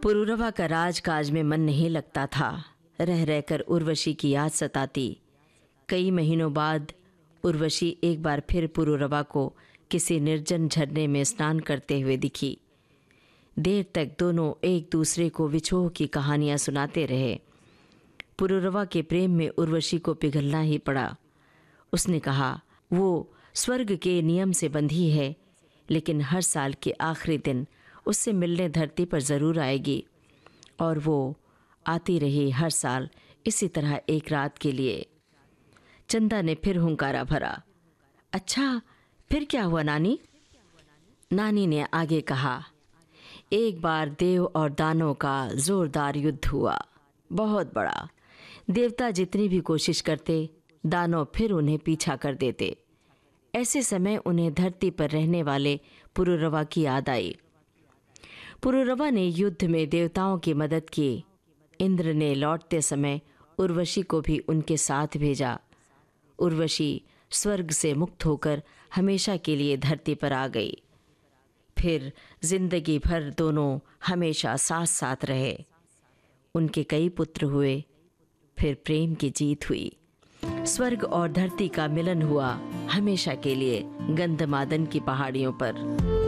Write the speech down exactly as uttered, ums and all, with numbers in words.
पुरूरवा का राजकाज में मन नहीं लगता था। रह रहकर उर्वशी की याद सताती। कई महीनों बाद उर्वशी एक बार फिर पुरूरवा को किसी निर्जन झरने में स्नान करते हुए दिखी। देर तक दोनों एक दूसरे को विछोह की कहानियां सुनाते रहे। पुरूरवा के प्रेम में उर्वशी को पिघलना ही पड़ा। उसने कहा, वो स्वर्ग के नियम से बंधी है, लेकिन हर साल के आखिरी दिन उससे मिलने धरती पर ज़रूर आएगी। और वो आती रही हर साल इसी तरह एक रात के लिए। चंदा ने फिर हुंकारा भरा। अच्छा, फिर क्या हुआ नानी? नानी ने आगे कहा, एक बार देव और दानव का जोरदार युद्ध हुआ, बहुत बड़ा। देवता जितनी भी कोशिश करते, दानव फिर उन्हें पीछा कर देते। ऐसे समय उन्हें धरती पर रहने वाले पुरूरवा की याद आई। पुरूरवा ने युद्ध में देवताओं की मदद की। इंद्र ने लौटते समय उर्वशी को भी उनके साथ भेजा। उर्वशी स्वर्ग से मुक्त होकर हमेशा के लिए धरती पर आ गई। फिर जिंदगी भर दोनों हमेशा साथ साथ रहे। उनके कई पुत्र हुए। फिर प्रेम की जीत हुई। स्वर्ग और धरती का मिलन हुआ हमेशा के लिए गंधमादन की पहाड़ियों पर।